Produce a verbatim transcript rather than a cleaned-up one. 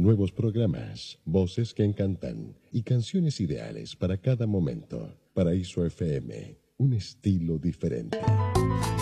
nuevos programas, voces que encantan y canciones ideales para cada momento. Paraíso F M, un estilo diferente.